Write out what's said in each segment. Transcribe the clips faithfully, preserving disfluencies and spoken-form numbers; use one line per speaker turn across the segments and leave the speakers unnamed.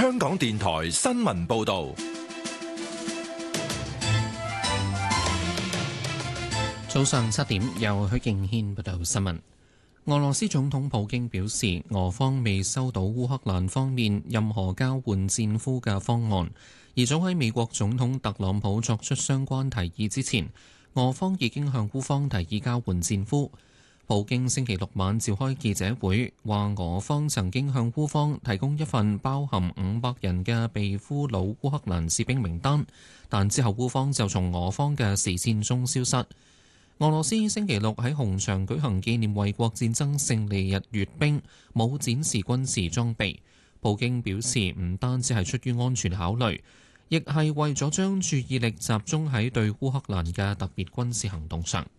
香港電台新聞報道。
早上七點，由許敬軒報道新聞。俄羅斯總統普京表示，俄方未收到烏克蘭方面任何交換戰俘嘅方案，而早喺美國總統特朗普作出相關提議之前，俄方已經向烏方提議交換戰俘。普京星期六晚召開記者會，話俄方曾經向烏方提供一份包含五百人嘅被俘虜烏克蘭士兵名單，但之後烏方就從俄方嘅視線中消失。俄羅斯星期六喺紅場舉行紀念衛國戰爭勝利日閱兵，冇展示軍事裝備。普京表示，唔單止係出於安全考慮，亦係為咗將注意力集中喺對烏克蘭嘅特別軍事行動上。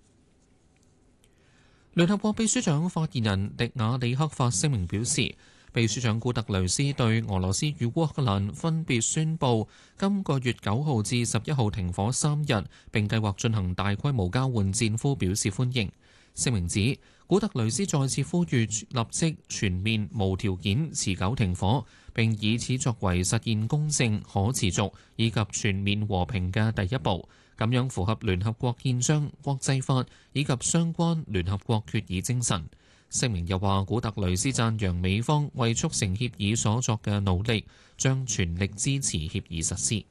聯合國秘書長發言人迪亞里克發聲明表示，秘書長古特雷斯對俄羅斯與烏克蘭分別宣布今個月九號至十一號停火三日，並計劃進行大規模交換戰俘表示歡迎。聲明指，古特雷斯再次呼籲立即全面無條件持久停火，並以此作為實現公正、可持續以及全面和平嘅第一步。咁樣符合聯合國憲章、國際法以及相關聯合國決議精神。聲明又話，古特雷斯讚揚美方為促成協議所作嘅努力，將全力支持協議實施。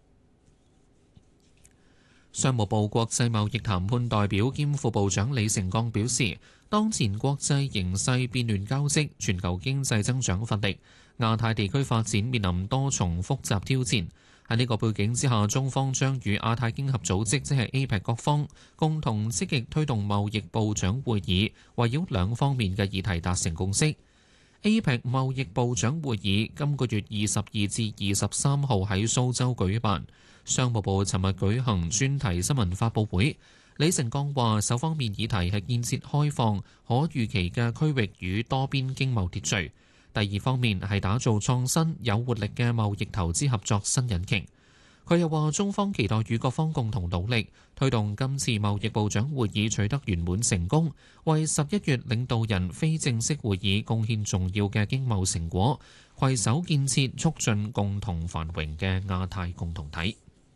商務部國際貿易談判代表兼副部長李成鋼表示，當前國際形勢變亂交織，全球經濟增長乏力，亞太地區發展面臨多重複雜挑戰。喺呢個背景之下，中方將與亞太經合組織即係 A P E C 各方共同積極推動貿易部長會議，圍繞兩方面嘅議題達成共識。A P E C 貿易部長會議今個月二十二至二十三號喺蘇州舉辦。商務部尋日舉行專題新聞發佈會，李成鋼話：首方面議題係建設開放、可預期嘅區域與多邊經貿秩序；第二方面係打造創新、有活力嘅貿易投資合作新引擎。佢又話：中方期待與各方共同努力，推動今次貿易部長會議取得圓滿成功，為十一月領導人非正式會議貢獻重要嘅經貿成果，攜手建設促進共同繁榮嘅亞太共同體。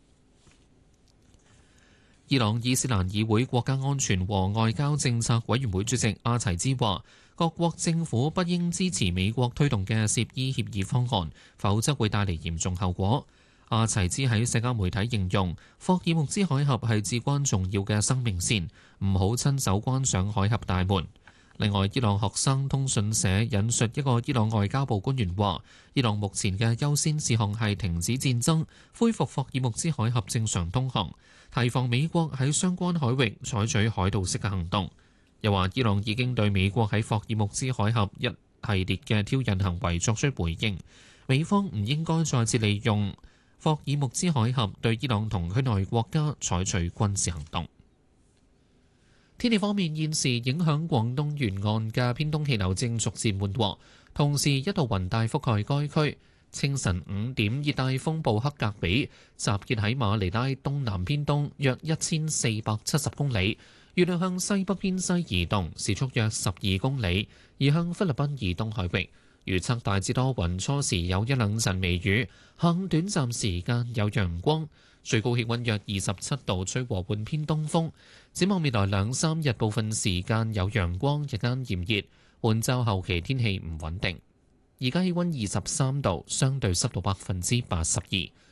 伊朗伊斯蘭議會國家安全和外交政策委員會主席阿齊茲話：各國政府不應支持美國推動嘅涉伊協議方案，否則會帶嚟嚴重後果。阿齊茲喺社交媒體形容，霍爾木茲海峽係至關重要嘅生命線，唔好親手關上海峽大門。另外，伊朗學生通訊社引述一個伊朗外交部官員話：伊朗目前嘅優先事項係停止戰爭、恢復霍爾木茲海峽正常通航，提防美國喺相關海域採取海盜式嘅行動。又話伊朗已經對美國喺霍爾木茲海峽一系列嘅挑釁行為作出回應，美方唔應該再次利用霍爾木茲海峽對伊朗同區內國家採取軍事行動。天氣方面，現時影響廣東沿岸嘅偏東氣流正逐漸緩和，同時一道雲帶覆蓋該區。清晨五點，熱帶風暴克格比集結喺馬尼拉東南偏東約一千四百七十公里，預料向西北偏西移動，時速約十二公里，移向菲律賓以東海域。預測大致多雲，初時有一兩陣微雨，下午短暫時間有陽光，最高氣溫約二十七度，吹和緩偏東風。展望未來兩三日，部分時間有陽光，日間炎熱。本週後期天氣唔穩定。而家氣溫二十三度，相對濕度百分之八十二。